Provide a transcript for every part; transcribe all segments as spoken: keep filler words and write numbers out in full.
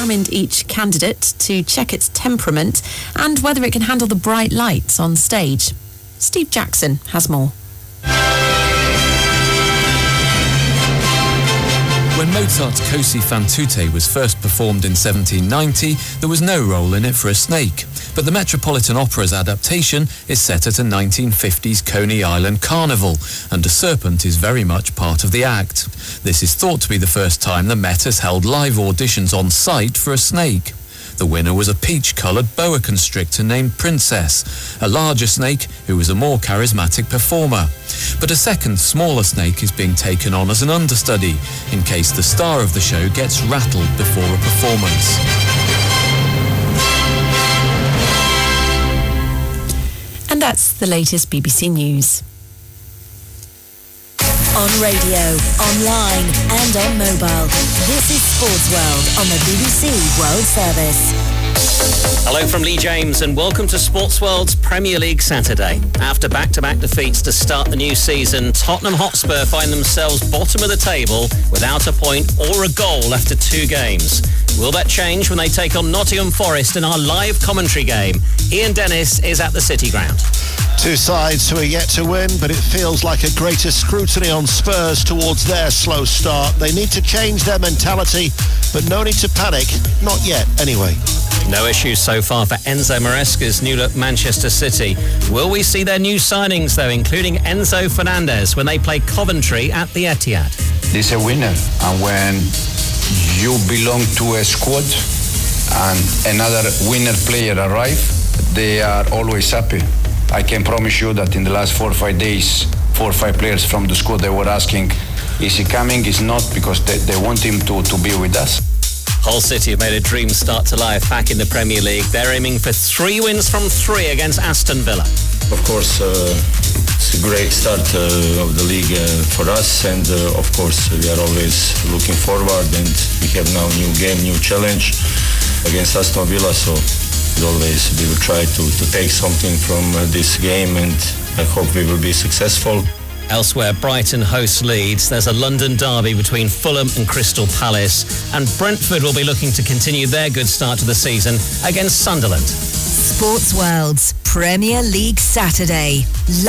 examined each candidate to check its temperament and whether it can handle the bright lights on stage. Steve Jackson has more. When Mozart's Così fan tutte was first performed in seventeen ninety, there was no role in it for a snake. But the Metropolitan Opera's adaptation is set at a nineteen fifties Coney Island carnival, and a serpent is very much part of the act. This is thought to be the first time the Met has held live auditions on site for a snake. The winner was a peach-coloured boa constrictor named Princess, a larger snake who was a more charismatic performer. But a second, smaller snake is being taken on as an understudy, in case the star of the show gets rattled before a performance. And that's the latest B B C News. On radio, online and on mobile. This is Sports World on the B B C World Service. Hello from Lee James and welcome to Sports World's Premier League Saturday. After back-to-back defeats to start the new season, Tottenham Hotspur find themselves bottom of the table without a point or a goal after two games. Will that change when they take on Nottingham Forest in our live commentary game? Ian Dennis is at the City Ground. Two sides who are yet to win, but it feels like a greater scrutiny on Spurs towards their slow start. They need to change their mentality, but no need to panic. Not yet, anyway. No issues so far for Enzo Maresca's new-look Manchester City. Will we see their new signings, though, including Enzo Fernandez, when they play Coventry at the Etihad? This is a winner, and when you belong to a squad and another winner player arrive, they are always happy. I can promise you that in the last four or five days, four or five players from the squad, they were asking, is he coming? Is not, because they, they want him to, to be with us. Hull City have made a dream start to life back in the Premier League. They're aiming for three wins from three against Aston Villa. Of course, uh, it's a great start uh, of the league uh, for us, and uh, of course we are always looking forward, and we have now new game, new challenge against Aston Villa, so always we will try to, to take something from uh, this game, and I hope we will be successful. Elsewhere, Brighton hosts Leeds. There's a London derby between Fulham and Crystal Palace, and Brentford will be looking to continue their good start to the season against Sunderland. Sports World's Premier League Saturday,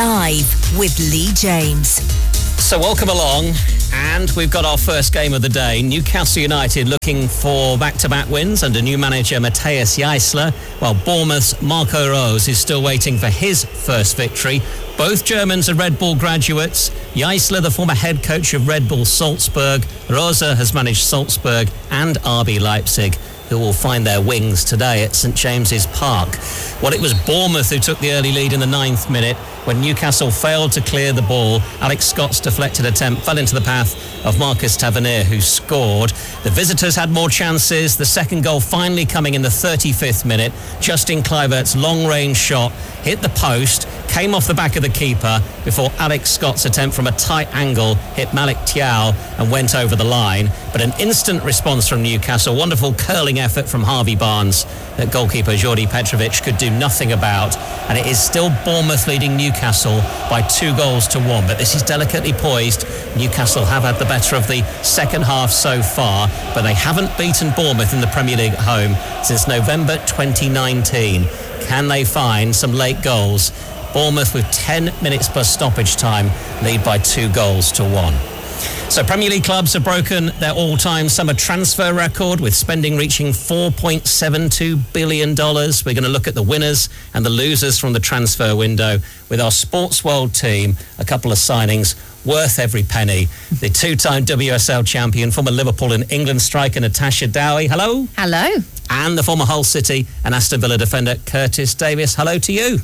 live with Lee James. So welcome along, and we've got our first game of the day. Newcastle United looking for back-to-back wins under new manager Matthias Jaissle, while Bournemouth's Marco Rose is still waiting for his first victory. Both Germans are Red Bull graduates. Jaissle, the former head coach of Red Bull Salzburg. Rose has managed Salzburg and R B Leipzig, who will find their wings today at St James's Park. Well, it was Bournemouth who took the early lead in the ninth minute when Newcastle failed to clear the ball. Alex Scott's deflected attempt fell into the path of Marcus Tavernier, who scored. The visitors had more chances, the second goal finally coming in the thirty-fifth minute. Justin Kluivert's long-range shot hit the post, came off the back of the keeper before Alex Scott's attempt from a tight angle hit Malik Thiaw and went over the line. But an instant response from Newcastle, wonderful curling effort from Harvey Barnes that goalkeeper Jordi Petrovic could do nothing about, and it is still Bournemouth leading Newcastle by two goals to one. But this is delicately poised. Newcastle have had the better of the second half so far, but they haven't beaten Bournemouth in the Premier League at home since November twenty nineteen. Can they find some late goals? Bournemouth with ten minutes plus stoppage time lead by two goals to one. So Premier League clubs have broken their all-time summer transfer record, with spending reaching four point seven two billion dollars. We're going to look at the winners and the losers from the transfer window with our Sports World team. A couple of signings worth every penny. The two-time W S L champion, former Liverpool and England striker Natasha Dowie. Hello. Hello. And the former Hull City and Aston Villa defender Curtis Davies. Hello to you.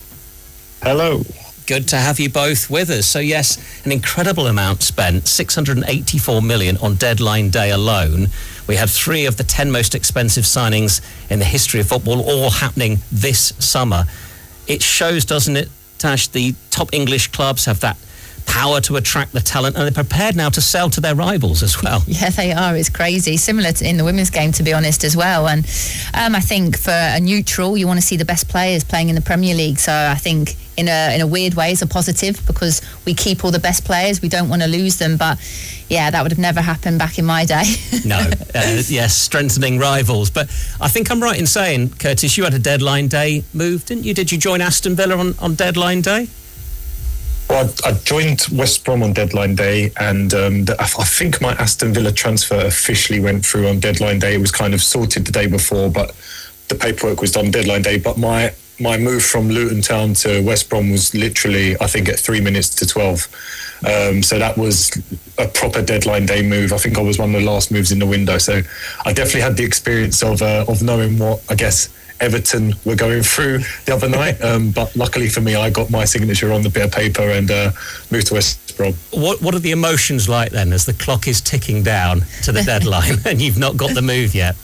Hello. Good to have you both with us. So yes, an incredible amount spent, six hundred eighty-four million on deadline day alone. We had three of the ten most expensive signings in the history of football, all happening this summer. It shows, doesn't it, Tash, the top English clubs have that power to attract the talent, and they're prepared now to sell to their rivals as well. Yeah, they are. It's crazy. Similar to in the women's game, to be honest, as well. And um, I think for a neutral, you want to see the best players playing in the Premier League. So I think in a in a weird way, it's a positive because we keep all the best players. We don't want to lose them. But yeah, that would have never happened back in my day. No. Uh, yes, strengthening rivals. But I think I'm right in saying, Curtis, you had a deadline day move, didn't you? Did you join Aston Villa on, on deadline day? Well, I, I joined West Brom on deadline day, and um, the, I, I think my Aston Villa transfer officially went through on deadline day. It was kind of sorted the day before, but the paperwork was done deadline day. But my my move from Luton Town to West Brom was literally, I think, at three minutes to twelve. Um, so that was a proper deadline day move. I think I was one of the last moves in the window. So I definitely had the experience of uh, of knowing what, I guess, Everton were going through the other night, um, but luckily for me, I got my signature on the bit of paper and uh, moved to West Brom. What What are the emotions like then, as the clock is ticking down to the deadline and you've not got the move yet?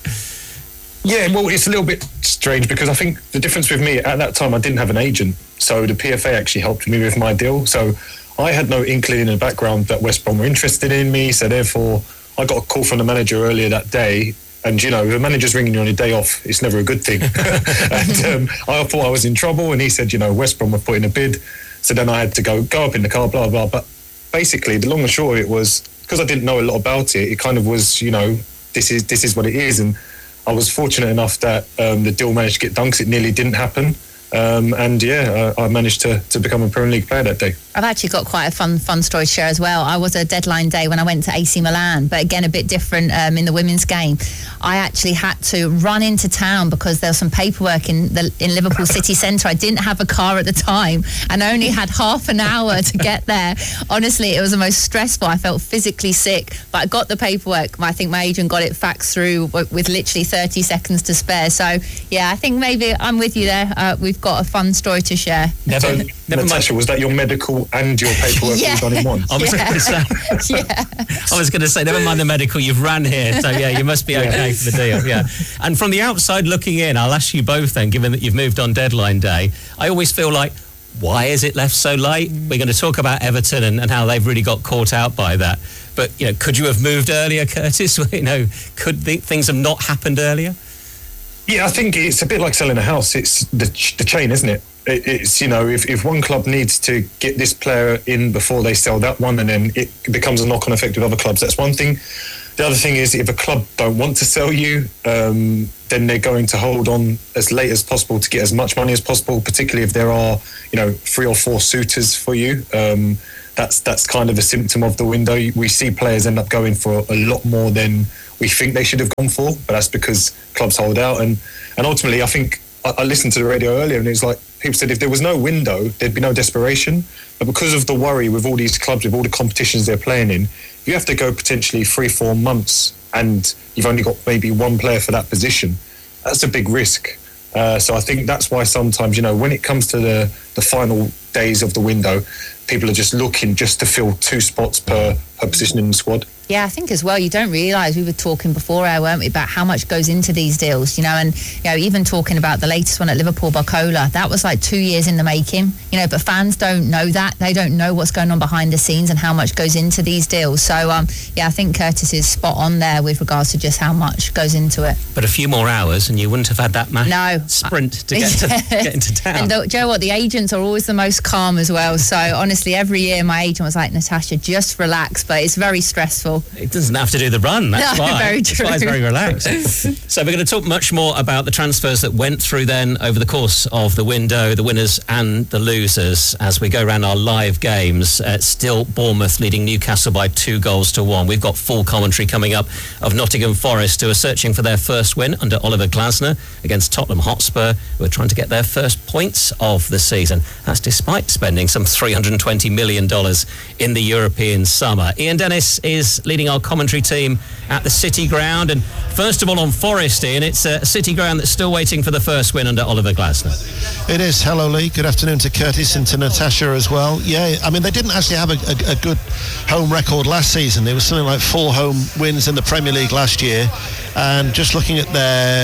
Yeah, well, it's a little bit strange because I think the difference with me at that time, I didn't have an agent, so the P F A actually helped me with my deal. So I had no inkling in the background that West Brom were interested in me. So therefore, I got a call from the manager earlier that day. And, you know, the manager's ringing you on your day off, it's never a good thing. and um, I thought I was in trouble, and he said, you know, West Brom were putting a bid. So then I had to go go up in the car, blah, blah. But basically, the long and short of it was, because I didn't know a lot about it, it kind of was, you know, this is this is what it is. And I was fortunate enough that um, the deal managed to get done, because it nearly didn't happen. Um, and yeah, I, I managed to, to become a Premier League player that day. I've actually got quite a fun fun story to share as well. I was a deadline day when I went to A C Milan, but again a bit different um, in the women's game. I actually had to run into town because there was some paperwork in the in Liverpool city centre. I didn't have a car at the time and only had half an hour to get there. Honestly, it was the most stressful. I felt physically sick, but I got the paperwork. I think my agent got it faxed through with literally thirty seconds to spare. So yeah, I think maybe I'm with you there. Uh, we've got a fun story to share. Never, so, never Natasha, was that your medical and your paperwork yeah. all done in one? I was yeah. going to say. yeah. I was going to say, never mind the medical, you've ran here, so yeah, you must be okay yeah. for the deal. Yeah. And from the outside looking in, I'll ask you both then, given that you've moved on deadline day, I always feel like, why is it left so late? We're going to talk about Everton and, and how they've really got caught out by that. But you know, could you have moved earlier, Curtis? You know, could the, things have not happened earlier? Yeah, I think it's a bit like selling a house. It's the, the chain, isn't it? it? It's, you know, if, if one club needs to get this player in before they sell that one, and then it becomes a knock-on effect with other clubs, that's one thing. The other thing is, if a club don't want to sell you, um, then they're going to hold on as late as possible to get as much money as possible, particularly if there are, you know, three or four suitors for you. Um, that's that's kind of a symptom of the window. We see players end up going for a lot more than we think they should have gone for, but that's because clubs hold out. And, and ultimately, I think, I, I listened to the radio earlier, and it was like, people said if there was no window, there'd be no desperation. But because of the worry with all these clubs, with all the competitions they're playing in, you have to go potentially three, four months, and you've only got maybe one player for that position. That's a big risk. Uh, so I think that's why sometimes, you know, when it comes to the, the final days of the window, people are just looking just to fill two spots per, per position in the squad. Yeah, I think as well, you don't realise, we were talking before, weren't we, about how much goes into these deals, you know, and, you know, even talking about the latest one at Liverpool, Barcola, that was like two years in the making, you know, but fans don't know that. They don't know what's going on behind the scenes and how much goes into ththese deals. So, um, yeah, I think Curtis is spot on there with regards to just how much goes into it. But a few more hours and you wouldn't have had that match no. sprint to get, to get into town. And the, do you know what? The agents are always the most calm as well. So, honestly, every year my agent was like, Natasha, just relax, but it's very stressful. It doesn't have to do the run, that's no, why. Very true. That's why it's very relaxed. So we're going to talk much more about the transfers that went through then over the course of the window, the winners and the losers, as we go around our live games. Uh, still Bournemouth leading Newcastle by two goals to one. We've got full commentary coming up of Nottingham Forest, who are searching for their first win under Oliver Glasner against Tottenham Hotspur, who are trying to get their first points of the season. That's despite spending some three hundred twenty million dollars in the European summer. Ian Dennis is leading our commentary team at the City Ground, and first of all on Forest, Ian, it's a City Ground that's still waiting for the first win under Oliver Glasner. It is. Hello, Lee. Good afternoon to Curtis and to Natasha as well. Yeah, I mean, they didn't actually have a, a, a good home record last season. There was something like four home wins in the Premier League last year, and just looking at their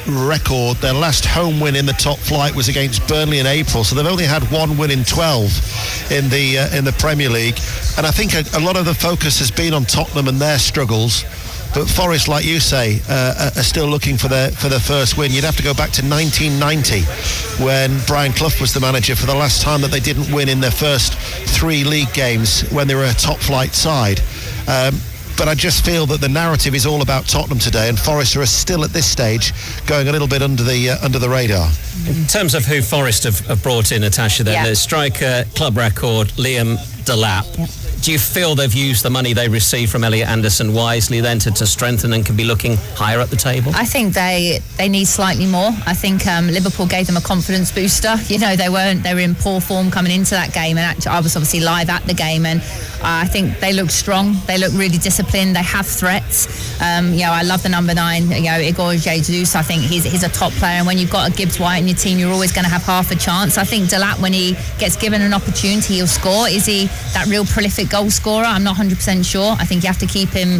record. Their last home win in the top flight was against Burnley in April, so they've only had one win in twelve in the uh, in the Premier League. And I think a, a lot of the focus has been on Tottenham and their struggles. But Forest, like you say, uh, are still looking for their for their first win. You'd have to go back to nineteen ninety, when Brian Clough was the manager, for the last time that they didn't win in their first three league games when they were a top flight side. Um, but I just feel that the narrative is all about Tottenham today, and Forest are still at this stage going a little bit under the uh, under the radar. In terms of who Forest have, have brought in, Natasha, then Yeah. the striker, club record, Liam Delap. Yep. Do you feel they've used the money they received from Elliot Anderson wisely then to, to strengthen and can be looking higher up the table? I think they they need slightly more. I think um, Liverpool gave them a confidence booster. You know, they weren't they were in poor form coming into that game, and actually, I was obviously live at the game, and uh, I think they look strong. They look really disciplined. They have threats. Um, you know, I love the number nine. You know, Igor Jesus. I think he's he's a top player, and when you've got a Gibbs White in your team, you're always going to have half a chance. I think Delap, when he gets given an opportunity, he'll score. Is he that real prolific goal scorer? I'm not one hundred percent sure. I think you have to keep him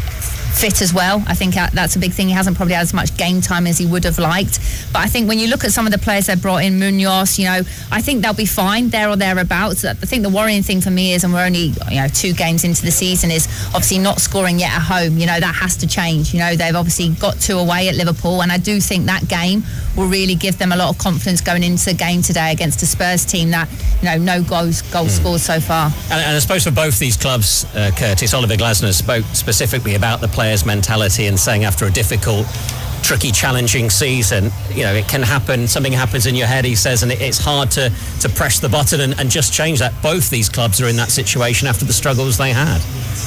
fit as well. I think that's a big thing. He hasn't probably had as much game time as he would have liked. But I think when you look at some of the players they've brought in, Munoz, you know, I think they'll be fine there or thereabouts. I think the worrying thing for me is, and we're only, you know, two games into the season, is obviously not scoring yet at home. You know, that has to change. You know, they've obviously got two away at Liverpool, and I do think that game will really give them a lot of confidence going into the game today against a Spurs team that, you know, no goals goals mm. scored so far. And, and I suppose for both these clubs, uh, Curtis, Oliver Glasner spoke specifically about the players' mentality and saying after a difficult, tricky, challenging season, you know, it can happen, something happens in your head, he says, and it, it's hard to, to press the button and, and just change that. Both these clubs are in that situation after the struggles they had.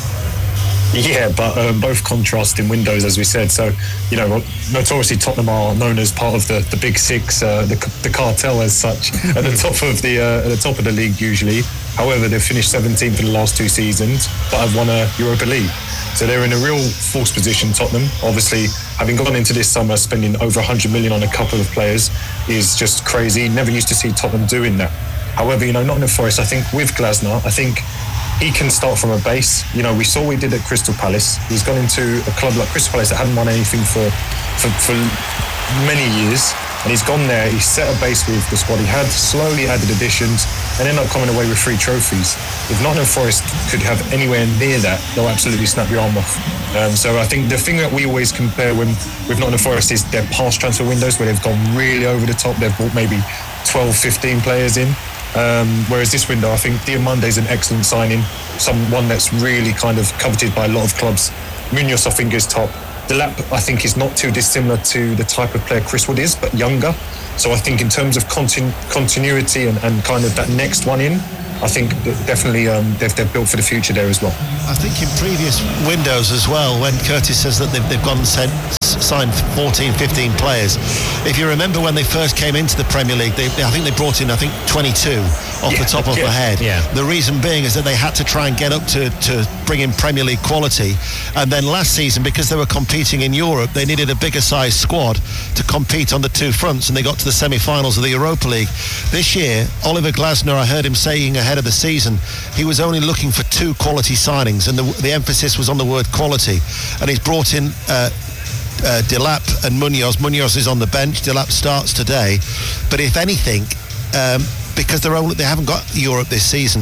Yeah, but um, both contrasting windows, as we said. So, you know, notoriously Tottenham are known as part of the, the Big Six, uh, the, the cartel as such, at the top of the uh, at the top of the league usually. However, they've finished seventeenth for the last two seasons, but have won a Europa League. So they're in a real force position, Tottenham. Obviously, having gone into this summer spending over one hundred million on a couple of players is just crazy. Never used to see Tottenham doing that. However, you know, Nottingham Forest, I think with Glasner, I think he can start from a base. You know, we saw what he did at Crystal Palace. He's gone into a club like Crystal Palace that hadn't won anything for, for, for many years. And he's gone there, he's set a base with the squad he had, slowly added additions, and ended up coming away with three trophies. If Nottingham Forest could have anywhere near that, they'll absolutely snap your arm off. Um, so I think the thing that we always compare when, with Nottingham Forest is their past transfer windows, where they've gone really over the top. They've brought maybe twelve, fifteen players in. Um, whereas this window, I think Diamande's an excellent signing, someone that's really kind of coveted by a lot of clubs. Munoz, I think, is top. Delap, I think, is not too dissimilar to the type of player Chris Wood is, but younger. So I think in terms of continu- continuity and, and kind of that next one in, I think definitely um, they've, they've built for the future there as well. I think in previous windows as well, when Curtis says that they've, they've gone and sent, signed fourteen, fifteen players, if you remember when they first came into the Premier League, they, they, I think they brought in, I think, twenty-two off yeah, the top of yeah, my head. Yeah. The reason being is that they had to try and get up to, to bring in Premier League quality. And then last season, because they were competing in Europe, they needed a bigger size squad to compete on the two fronts, and they got to the semi-finals of the Europa League. This year, Oliver Glasner, I heard him saying ahead of the season, he was only looking for two quality signings, and the, the emphasis was on the word quality. And he's brought in uh, uh, Delap and Munoz. Munoz is on the bench. Delap starts today. But if anything, um, because they're only, they haven't got Europe this season,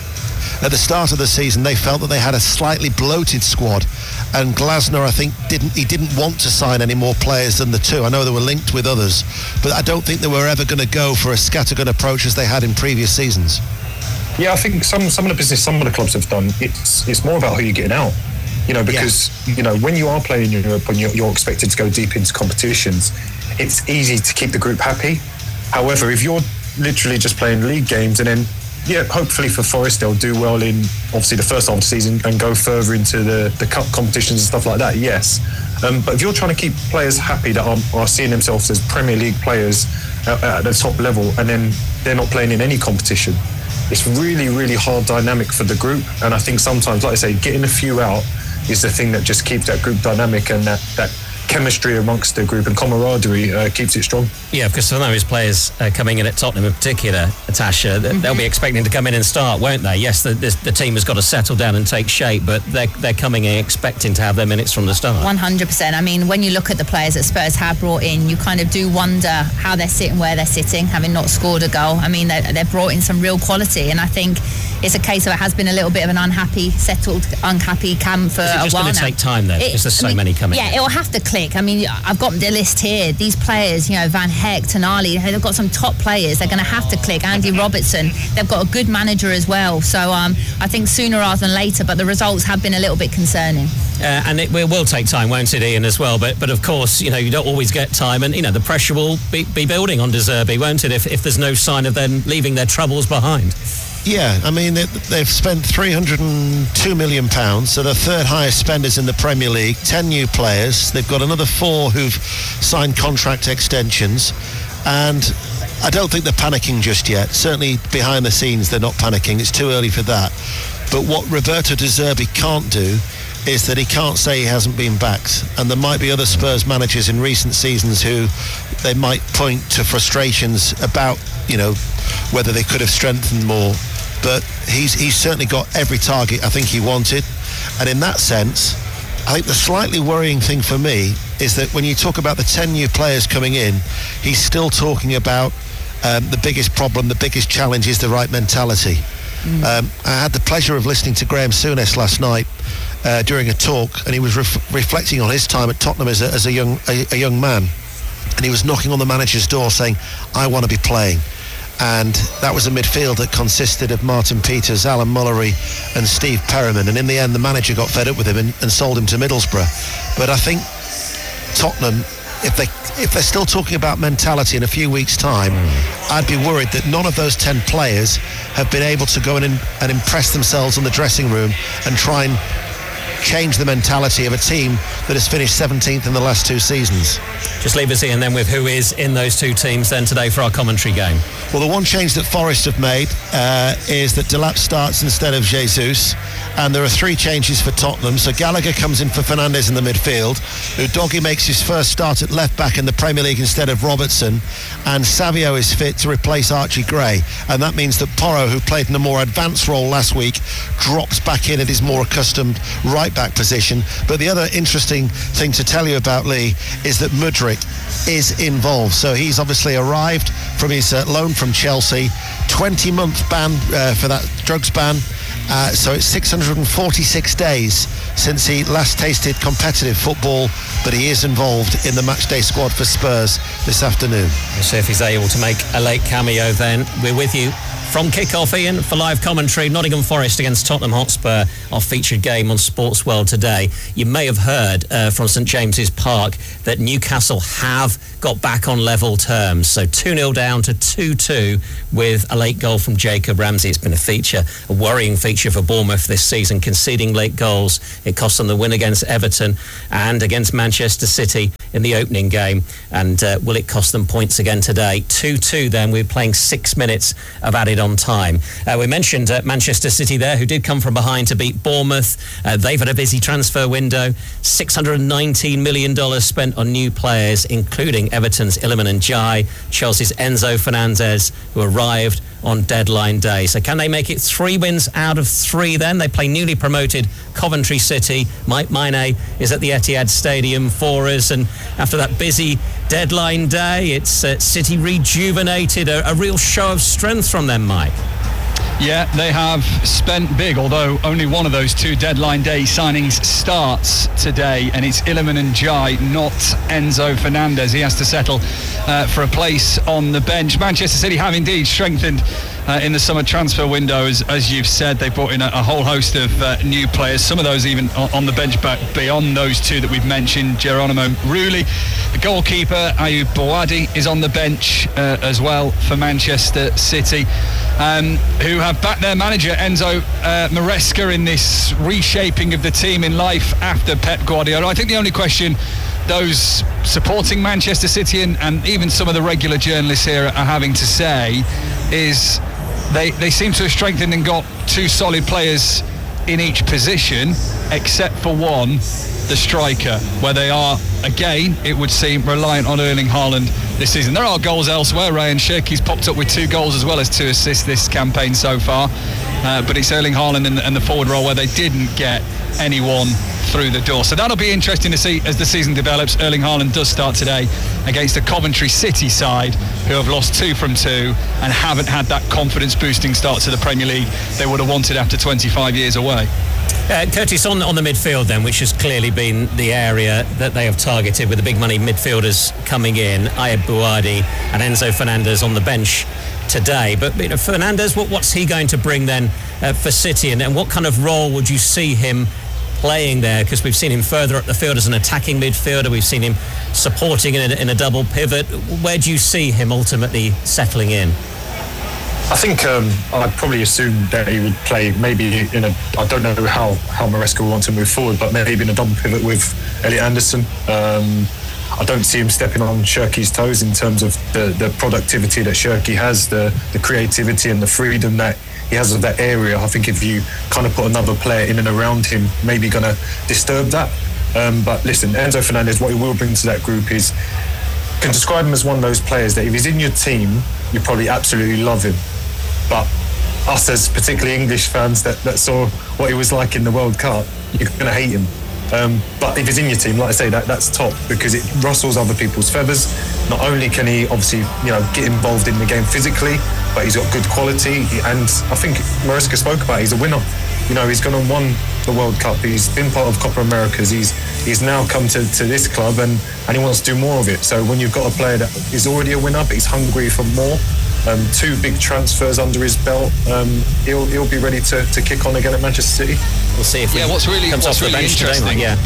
at the start of the season they felt that they had a slightly bloated squad, and Glasner, I think, didn't he didn't want to sign any more players than the two. I know they were linked with others, but I don't think they were ever going to go for a scattergun approach as they had in previous seasons. Yeah, I think some some of the business some of the clubs have done, it's it's more about who you're getting out. You know, because yeah. you know, when you are playing in Europe and you're, you're expected to go deep into competitions, it's easy to keep the group happy. However, if you're literally just playing league games and then, yeah, hopefully for Forest they'll do well in obviously the first half of the season and go further into the, the cup competitions and stuff like that, yes. Um, but if you're trying to keep players happy that are, are seeing themselves as Premier League players at, at the top level, and then they're not playing in any competition, it's really, really hard dynamic for the group. And I think sometimes, like I say, getting a few out is the thing that just keeps that group dynamic and that, that chemistry amongst the group and camaraderie uh, keeps it strong. Yeah, because some of his players uh, coming in at Tottenham in particular, Tasha, mm-hmm. they'll be expecting to come in and start, won't they? Yes, the, the, the team has got to settle down and take shape, but they're, they're coming in expecting to have their minutes from the start. one hundred percent. I mean, when you look at the players that Spurs have brought in, you kind of do wonder how they're sitting where they're sitting, having not scored a goal. I mean, they've they brought in some real quality, and I think it's a case of it has been a little bit of an unhappy, settled, unhappy camp for a while now. It's just going to take time, though, because there's so I mean, many coming Yeah, in. It'll have to click. I mean, I've got the list here. These players, you know, Van Heck, Tonali, they've got some top players. They're going to have to click. Andy Robertson, they've got a good manager as well. So um, I think sooner rather than later, but the results have been a little bit concerning. Uh, and it will, will take time, won't it, Ian, as well? But but of course, you know, you don't always get time, and you know the pressure will be, be building on De Zerbi, won't it? If if there's no sign of them leaving their troubles behind. Yeah, I mean, they, they've spent three hundred two million pounds, so the third highest spenders in the Premier League, ten new players. They've got another four who've signed contract extensions, and I don't think they're panicking just yet. Certainly behind the scenes, they're not panicking. It's too early for that. But what Roberto De Zerbi can't do is that he can't say he hasn't been backed, and there might be other Spurs managers in recent seasons who they might point to frustrations about, you know, whether they could have strengthened more. But he's he's certainly got every target I think he wanted, and in that sense, I think the slightly worrying thing for me is that when you talk about the ten new players coming in, he's still talking about um, the biggest problem, the biggest challenge is the right mentality. Mm. Um, I had the pleasure of listening to Graham Souness last night uh, during a talk, and he was ref- reflecting on his time at Tottenham as a, as a young a, a young man, and he was knocking on the manager's door saying, "I want to be playing." And that was a midfield that consisted of Martin Peters, Alan Mullery and Steve Perryman, and in the end the manager got fed up with him and, and sold him to Middlesbrough. But I think Tottenham, if they if they're still talking about mentality in a few weeks' time, mm. I'd be worried that none of those ten players have been able to go in and, and impress themselves in the dressing room and try and change the mentality of a team that has finished seventeenth in the last two seasons. Just leave us in then with who is in those two teams then today for our commentary game. Well, the one change that Forest have made uh, is that Delap starts instead of Jesus, and there are three changes for Tottenham. So Gallagher comes in for Fernandes in the midfield, Udogie makes his first start at left back in the Premier League instead of Robertson, and Savio is fit to replace Archie Gray, and that means that Porro, who played in a more advanced role last week, drops back in at his more accustomed right back position. But the other interesting thing to tell you about Lee is that Mudryk is involved. So he's obviously arrived from his uh, loan from Chelsea, twenty month ban uh, for that drugs ban. Uh, so it's six hundred forty-six days since he last tasted competitive football, but he is involved in the matchday squad for Spurs this afternoon. We'll see if he's able to make a late cameo then. We're with you from kick-off, Ian, for live commentary. Nottingham Forest against Tottenham Hotspur, our featured game on Sports World today. You may have heard uh, from St James's Park that Newcastle have got back on level terms. So two nil down to two two with a late goal from Jacob Ramsey. It's been a feature, a worrying feature for Bournemouth this season, conceding late goals. It cost them the win against Everton and against Manchester City in the opening game. And uh, will it cost them points again today? two two then. We're playing six minutes of added on time. Uh, we mentioned uh, Manchester City there, who did come from behind to beat Bournemouth. Uh, they've had a busy transfer window. six hundred nineteen million dollars spent on new players, including Everton's Iliman Ndiaye, Chelsea's Enzo Fernandez, who arrived on deadline day. So can they make it three wins out of three then? They play newly promoted Coventry City. Mike Maine is at the Etihad Stadium for us, and after that busy deadline day, it's uh, City rejuvenated. A, a real show of strength from them, Mike. Yeah, they have spent big, although only one of those two deadline day signings starts today, and it's Iliman Ndiaye, not Enzo Fernandez. He has to settle uh, for a place on the bench. Manchester City have indeed strengthened uh, in the summer transfer window, as, as you've said. They brought in a, a whole host of uh, new players, some of those even on, on the bench, but beyond those two that we've mentioned. Geronimo Rulli, the goalkeeper, Ayoub Bouadi, is on the bench uh, as well for Manchester City, um, who have backed their manager Enzo uh, Maresca in this reshaping of the team in life after Pep Guardiola. I think the only question those supporting Manchester City and, and even some of the regular journalists here are having to say is they, they seem to have strengthened and got two solid players in each position, except for one, the striker, where they are, again, it would seem, reliant on Erling Haaland this season. There are goals elsewhere. Ryan Shirky's popped up with two goals as well as two assists this campaign so far. Uh, but it's Erling Haaland and, and the forward role where they didn't get anyone through the door. So that'll be interesting to see as the season develops. Erling Haaland does start today against the Coventry City side, who have lost two from two and haven't had that confidence-boosting start to the Premier League they would have wanted after twenty-five years away. Uh, Curtis, on, on the midfield then, which has clearly been the area that they have targeted with the big money midfielders coming in, Ayeb Buadi and Enzo Fernandez on the bench today. But you know, Fernandez, what, what's he going to bring then uh, for City, and, and what kind of role would you see him playing there? Because we've seen him further up the field as an attacking midfielder, we've seen him supporting in a, in a double pivot. Where do you see him ultimately settling in? I think um, I'd probably assume that he would play maybe in a, I don't know how, how Maresca will want to move forward, but maybe in a double pivot with Elliot Anderson. Um, I don't see him stepping on Shirky's toes in terms of the, the productivity that Shirky has, the, the creativity and the freedom that he has of that area. I think if you kind of put another player in and around him, maybe going to disturb that. Um, but listen, Enzo Fernandez, what he will bring to that group is, you can describe him as one of those players that if he's in your team, you probably absolutely love him. But us as particularly English fans that, that saw what he was like in the World Cup, you're going to hate him. Um, but if he's in your team, like I say, that that's top, because it rustles other people's feathers. Not only can he obviously, you know, get involved in the game physically, but he's got good quality. And I think Maresca spoke about it, he's a winner. You know, he's gone and won the World Cup. He's been part of Copa Americas. He's he's now come to, to this club and, and he wants to do more of it. So when you've got a player that is already a winner, but he's hungry for more, Um, two big transfers under his belt, um, he'll he'll be ready to, to kick on again at Manchester City. We'll see if yeah. What's really comes what's off really the bench interesting, today, yeah.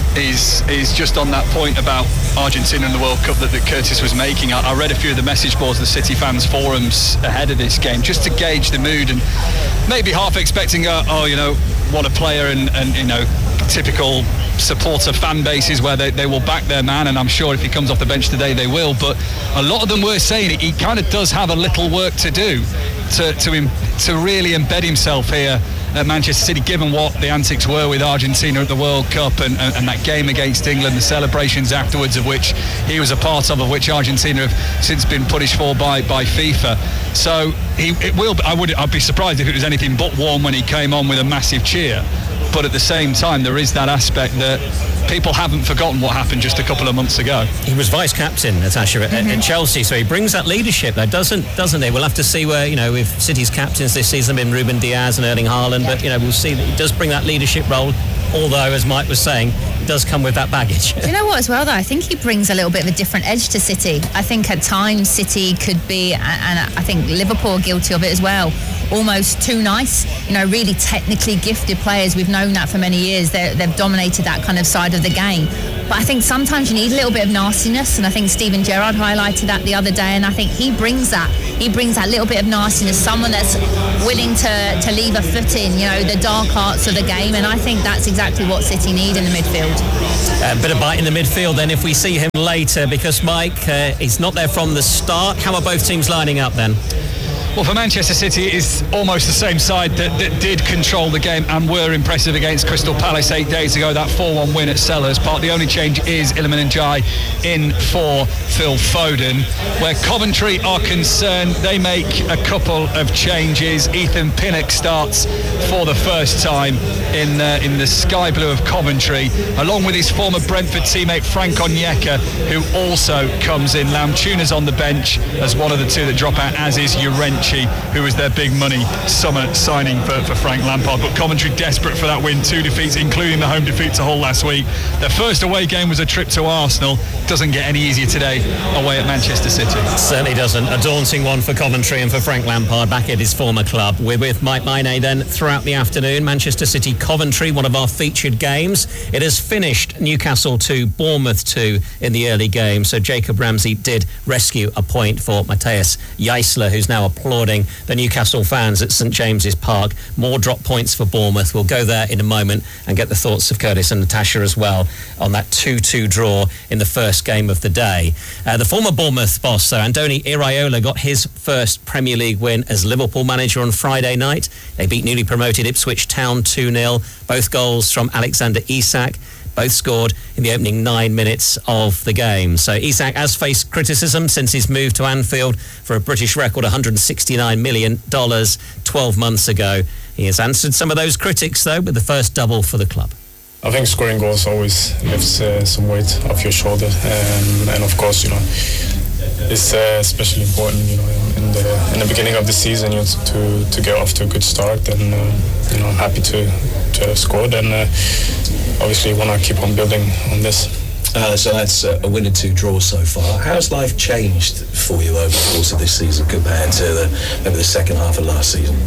is is just on that point about Argentina and the World Cup that, that Curtis was making. I, I read a few of the message boards, the City fans forums ahead of this game, just to gauge the mood, and maybe half expecting, uh, oh, you know, what a player, and, and you know, typical supporter fan bases where they, they will back their man, and I'm sure if he comes off the bench today they will, but a lot of them were saying it, he kind of does have a little work to do to to, him, to really embed himself here at Manchester City, given what the antics were with Argentina at the World Cup and, and, and that game against England, the celebrations afterwards of which he was a part of, of which Argentina have since been punished for by, by FIFA. So he it will I would I'd be surprised if it was anything but warm when he came on with a massive cheer. But at the same time, there is that aspect that people haven't forgotten what happened just a couple of months ago. He was vice-captain, Natasha, at, mm-hmm. at Chelsea, so he brings that leadership there, doesn't doesn't he? We'll have to see where, you know, if City's captains this season have been Ruben Diaz and Erling Haaland, yeah. But, you know, we'll see that he does bring that leadership role, although, as Mike was saying, it does come with that baggage. Do you know what as well, though? I think he brings a little bit of a different edge to City. I think at times City could be, and I think Liverpool are guilty of it as well, almost too nice. You know, really technically gifted players. We've known that for many years. They're, they've dominated that kind of side of the game. But I think sometimes you need a little bit of nastiness, and I think Steven Gerrard highlighted that the other day, and I think he brings that. He brings that little bit of nastiness, someone that's willing to, to leave a foot in, you know, the dark arts of the game, and I think that's exactly what City need in the midfield. A bit of bite in the midfield then if we see him later, because Mike, uh, he's not there from the start. How are both teams lining up then? Well, for Manchester City, it's almost the same side that, that did control the game and were impressive against Crystal Palace eight days ago, that four one win at Selhurst Park. The only change is Iliman Ndiaye in for Phil Foden. Where Coventry are concerned, they make a couple of changes. Ethan Pinnock starts for the first time in uh, in the sky blue of Coventry, along with his former Brentford teammate Frank Onyeka, who also comes in. Lamtuna's on the bench as one of the two that drop out, as is Urenchi, who was their big money summer signing for, for Frank Lampard. But Coventry desperate for that win. Two defeats, including the home defeat to Hull last week. Their first away game was a trip to Arsenal. Doesn't get any easier today away at Manchester City. Certainly doesn't. A daunting one for Coventry and for Frank Lampard back at his former club. We're with Mike Maine then throughout the afternoon. Manchester City Coventry, one of our featured games. It has finished Newcastle two, Bournemouth two in the early game. So Jacob Ramsey did rescue a point for Matthias Jaissle, who's now applauding the Newcastle fans at St James's Park. More drop points for Bournemouth. We'll go there in a moment and get the thoughts of Curtis and Natasha as well on that two two draw in the first game of the day. Uh, the former Bournemouth boss, though, Andoni Iraola, got his first Premier League win as Liverpool manager on Friday night. They beat newly promoted Ipswich Town two nil. Both goals from Alexander Isak. Both scored in the opening nine minutes of the game. So Isak has faced criticism since his move to Anfield for a British record one hundred sixty-nine million dollars twelve months ago. He has answered some of those critics, though, with the first double for the club. I think scoring goals always lifts uh, some weight off your shoulder, um, and of course, you know, it's uh, especially important, you know, in the in the beginning of the season, you know, to to get off to a good start, and uh, you know, I'm happy to to have scored, and uh, obviously want to keep on building on this. Uh, so that's uh, a win and two draws so far. How's life changed for you over the course of this season compared to the, maybe the second half of last season?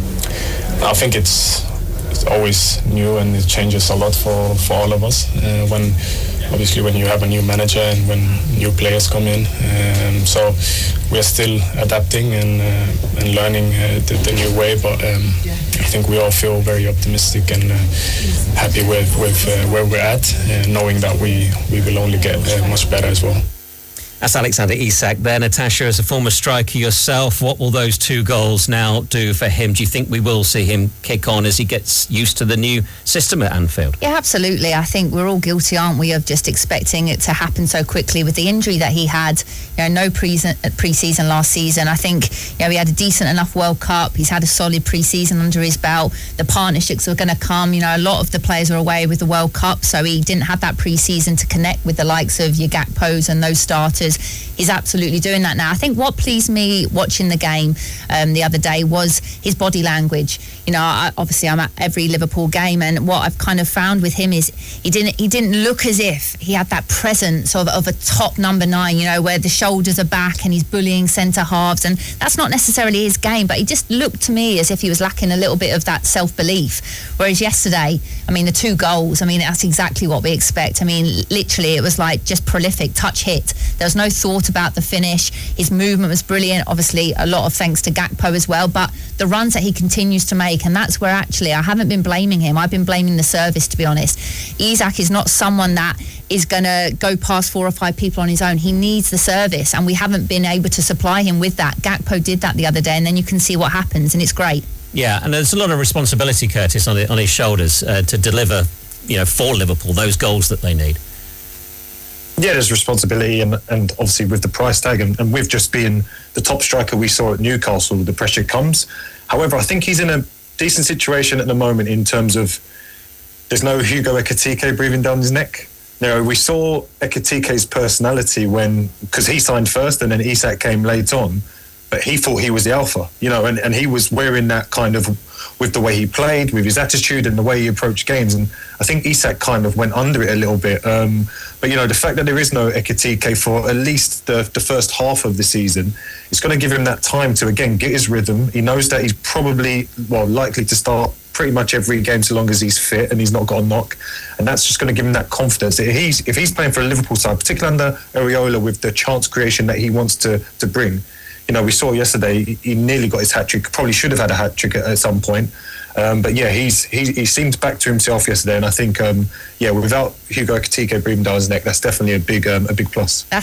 I think it's. It's always new, and it changes a lot for, for all of us. Uh, when obviously when you have a new manager and when new players come in, um, so we are still adapting and uh, and learning uh, the, the new way. But um, I think we all feel very optimistic and uh, happy with with uh, where we're at, uh, knowing that we we will only get uh, much better as well. That's Alexander Isak there. Natasha, as a former striker yourself, what will those two goals now do for him? Do you think we will see him kick on as he gets used to the new system at Anfield? Yeah, absolutely. I think we're all guilty, aren't we, of just expecting it to happen so quickly with the injury that he had. You know, no pre- pre-season last season. I think, you know, he had a decent enough World Cup. He's had a solid pre-season under his belt. The partnerships were going to come. You know, a lot of the players were away with the World Cup, so he didn't have that pre-season to connect with the likes of your Gakpos and those starters. He's absolutely doing that now. I think what pleased me watching the game um, the other day was his body language. You know, I, obviously I'm at every Liverpool game, and what I've kind of found with him is he didn't he didn't look as if he had that presence of, of a top number nine, you know, where the shoulders are back and he's bullying centre halves, and that's not necessarily his game, but he just looked to me as if he was lacking a little bit of that self-belief. Whereas yesterday, I mean, the two goals, I mean, that's exactly what we expect. I mean, literally, it was like just prolific, touch hit. There was no thought about the finish. His movement was brilliant. Obviously, a lot of thanks to Gakpo as well, but the runs that he continues to make, and that's where actually I haven't been blaming him. I've been blaming the service, to be honest. Isak is not someone that is going to go past four or five people on his own. He needs the service, and we haven't been able to supply him with that. Gakpo did that the other day, and then you can see what happens, and it's great. Yeah, and there's a lot of responsibility, Curtis, on, it, on his shoulders uh, to deliver, you know, for Liverpool, those goals that they need. Yeah, there's responsibility, and, and obviously with the price tag, and, and with just being the top striker we saw at Newcastle, the pressure comes. However, I think he's in a decent situation at the moment in terms of there's no Hugo Ekitike breathing down his neck. You know, we saw Ekitike's personality when, because he signed first and then Isak came late on, but he thought he was the alpha, you know, and, and he was wearing that kind of, with the way he played, with his attitude and the way he approached games. And I think Isak kind of went under it a little bit. Um, but, you know, the fact that there is no Ekitike for at least the, the first half of the season, it's going to give him that time to, again, get his rhythm. He knows that he's probably, well, likely to start pretty much every game so long as he's fit and he's not got a knock. And that's just going to give him that confidence. If he's, if he's playing for a Liverpool side, particularly under Areola with the chance creation that he wants to, to bring, you know, we saw yesterday he nearly got his hat-trick, probably should have had a hat-trick at, at some point. Um, but yeah, he's he, he seemed back to himself yesterday, and I think, um, yeah, without Hugo Ekitike breathing down his neck, that's definitely a big um, a big plus. That's